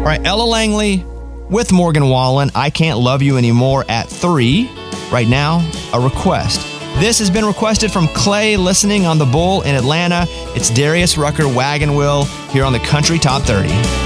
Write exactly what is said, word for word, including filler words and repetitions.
right, Ella Langley with Morgan Wallen, I Can't Love You Anymore at three. Right now, a request. This has been requested from Clay listening on the Bull in Atlanta. It's Darius Rucker Wagon Wheel here on the Country Top thirty.